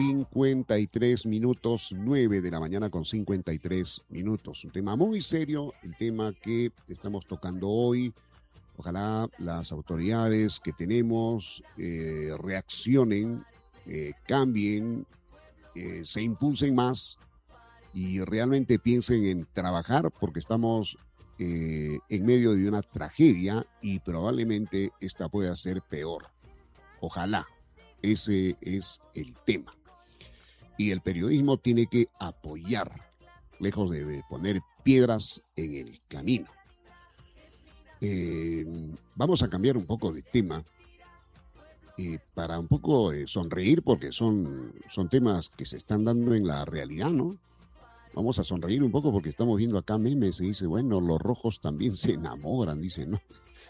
53 minutos, 9 de la mañana con 53 minutos. Un tema muy serio, el tema que estamos tocando hoy. Ojalá las autoridades que tenemos reaccionen, cambien, se impulsen más y realmente piensen en trabajar porque estamos en medio de una tragedia y probablemente esta pueda ser peor. Ojalá. Ese es el tema. Y el periodismo tiene que apoyar, lejos de poner piedras en el camino. Vamos a cambiar un poco de tema para un poco sonreír, porque son temas que se están dando en la realidad, ¿no? Vamos a sonreír un poco porque estamos viendo acá memes y dice, bueno, los rojos también se enamoran, dice, ¿no?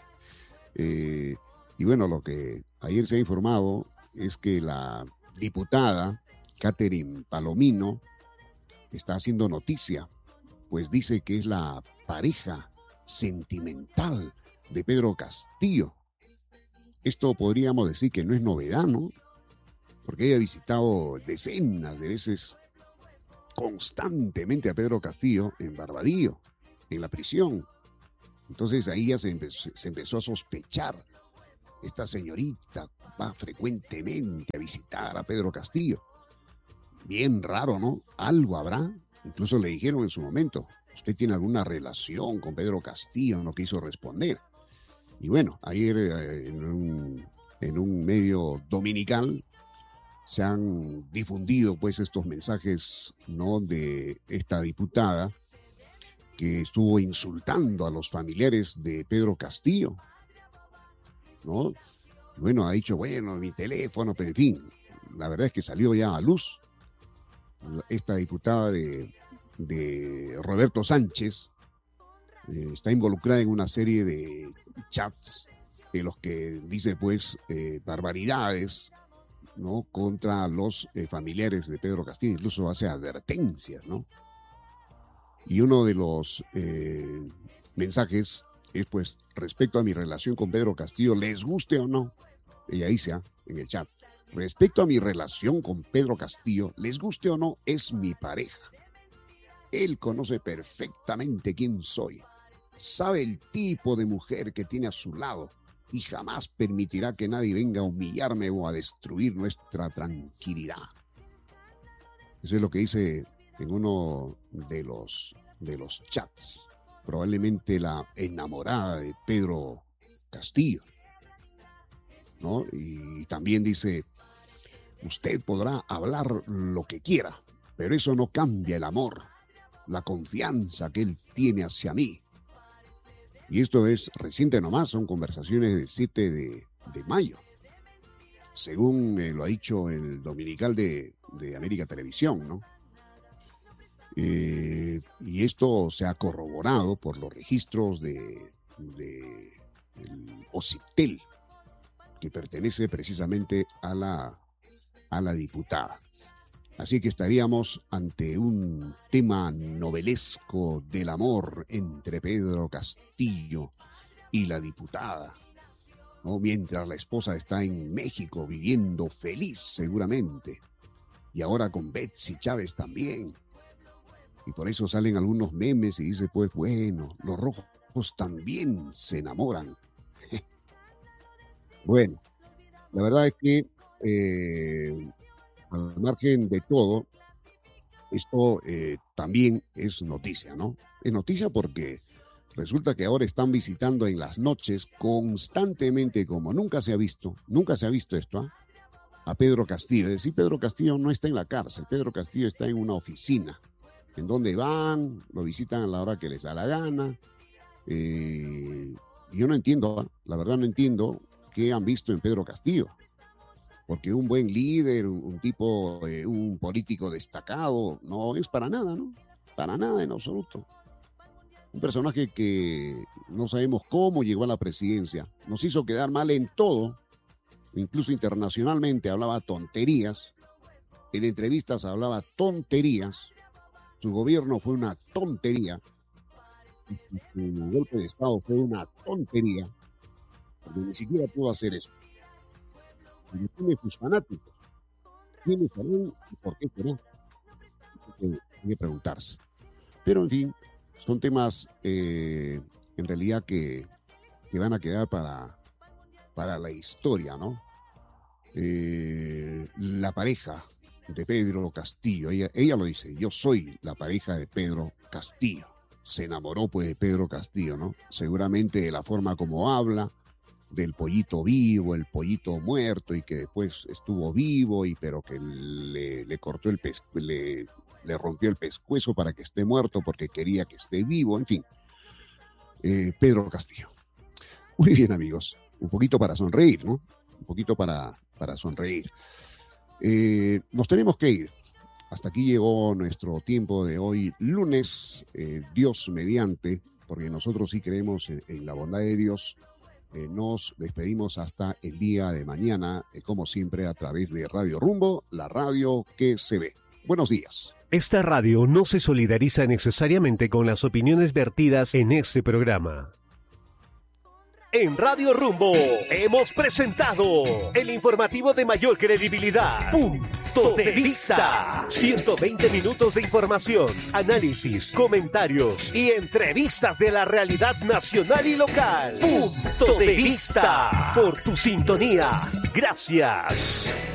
Y bueno, lo que ayer se ha informado es que la diputada Catherine Palomino está haciendo noticia, pues dice que es la pareja sentimental de Pedro Castillo. Esto podríamos decir que no es novedad, ¿no? Porque ella ha visitado decenas de veces constantemente a Pedro Castillo en Barbadillo, en la prisión. Entonces ahí ya se empezó a sospechar. Esta señorita va frecuentemente a visitar a Pedro Castillo. Bien raro, ¿no? Algo habrá. Incluso le dijeron en su momento, ¿usted tiene alguna relación con Pedro Castillo? No quiso responder. Y bueno, ayer en un medio dominical se han difundido pues estos mensajes, ¿no?, de esta diputada que estuvo insultando a los familiares de Pedro Castillo, ¿no? Bueno, ha dicho, bueno, mi teléfono, pero en fin, la verdad es que salió ya a luz. Esta diputada de Roberto Sánchez está involucrada en una serie de chats en los que dice, pues, barbaridades, ¿no?, contra los familiares de Pedro Castillo, incluso hace advertencias, ¿no? Y uno de los mensajes es, pues, respecto a mi relación con Pedro Castillo, les guste o no, ella dice en el chat, respecto a mi relación con Pedro Castillo, les guste o no, es mi pareja. Él conoce perfectamente quién soy, sabe el tipo de mujer que tiene a su lado y jamás permitirá que nadie venga a humillarme o a destruir nuestra tranquilidad. Eso es lo que dice en uno de los chats. Probablemente la enamorada de Pedro Castillo, ¿no? Y también dice, usted podrá hablar lo que quiera, pero eso no cambia el amor, la confianza que él tiene hacia mí. Y esto es reciente nomás, son conversaciones del 7 de mayo, según lo ha dicho el dominical de América Televisión, ¿no? Y esto se ha corroborado por los registros de el OCIPTEL, que pertenece precisamente a la diputada. Así que estaríamos ante un tema novelesco del amor entre Pedro Castillo y la diputada, ¿no? Mientras la esposa está en México viviendo feliz seguramente, y ahora con Betsy Chávez también. Y por eso salen algunos memes y dice, pues bueno, los rojos también se enamoran. Bueno, la verdad es que al margen de todo, esto también es noticia, ¿no? Es noticia porque resulta que ahora están visitando en las noches constantemente, como nunca se ha visto esto, a Pedro Castillo. Es decir, Pedro Castillo no está en la cárcel, Pedro Castillo está en una oficina, en donde van, lo visitan a la hora que les da la gana. Yo no entiendo, la verdad no entiendo qué han visto en Pedro Castillo. Porque un buen líder, un tipo, un político destacado, no es para nada, ¿no? Para nada en absoluto. Un personaje que no sabemos cómo llegó a la presidencia. Nos hizo quedar mal en todo, incluso internacionalmente hablaba tonterías. En entrevistas hablaba tonterías. Su gobierno fue una tontería. Su golpe de Estado fue una tontería. Porque ni siquiera pudo hacer eso. Y tiene sus fanáticos. ¿Quiénes serán y por qué será? Hay que preguntarse. Pero, en fin, son temas en realidad que van a quedar para la historia, ¿no? La pareja de Pedro Castillo, ella lo dice, yo soy la pareja de Pedro Castillo. Se enamoró pues de Pedro Castillo, ¿no? Seguramente de la forma como habla, del pollito vivo, el pollito muerto y que después estuvo vivo y pero que le cortó le rompió el pescuezo para que esté muerto porque quería que esté vivo, en fin. Pedro Castillo. Muy bien, amigos, un poquito para sonreír, ¿no? Un poquito para sonreír. Nos tenemos que ir. Hasta aquí llegó nuestro tiempo de hoy, lunes, Dios mediante, porque nosotros sí creemos en la bondad de Dios. Nos despedimos hasta el día de mañana, como siempre, a través de Radio Rumbo, la radio que se ve. Buenos días. Esta radio no se solidariza necesariamente con las opiniones vertidas en este programa. En Radio Rumbo hemos presentado el informativo de mayor credibilidad. Punto de Vista. 120 minutos de información, análisis, comentarios y entrevistas de la realidad nacional y local. Punto de Vista. Por tu sintonía. Gracias.